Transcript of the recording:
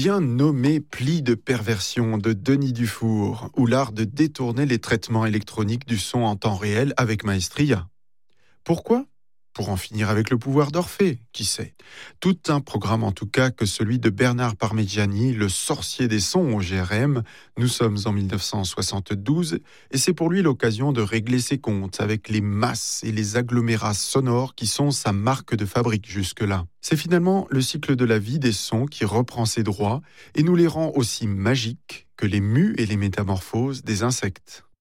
bien nommé Pli de perversion de Denis Dufour, ou l'art de détourner les traitements électroniques du son en temps réel avec maestria. Pourquoi ? Pour en finir avec le pouvoir d'Orphée, qui sait. Tout un programme en tout cas que celui de Bernard Parmigiani, le sorcier des sons au GRM. Nous sommes en 1972 et c'est pour lui l'occasion de régler ses comptes avec les masses et les agglomérats sonores qui sont sa marque de fabrique jusque-là. C'est finalement le cycle de la vie des sons qui reprend ses droits et nous les rend aussi magiques que les mues et les métamorphoses des insectes.